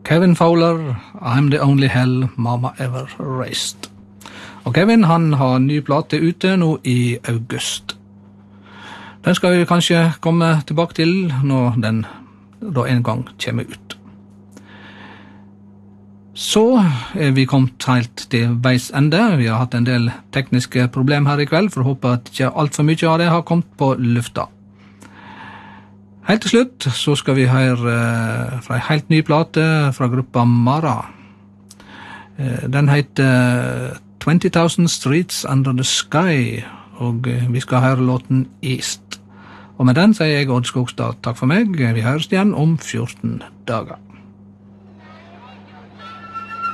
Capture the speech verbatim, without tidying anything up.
Kevin Fowler, I'm the only hell mama ever raised. Og Kevin, han har ny plate ute nå i august. Den skal vi kanskje komme tilbake til når den da en gang kommer ut. Så er vi kommet helt til veis ende. Vi har hatt en del tekniske problem her i kveld, for å håpe at ikke alt for mye av det har kommet på lufta. Helt til slutt så skal vi høre fra en helt ny plate fra gruppa Mara. Den heter twenty thousand Streets Under the Sky, og vi skal høre låten East. Og med den sier jeg Odd Skogstad takk for meg. Vi høres igjen om fjorten dager.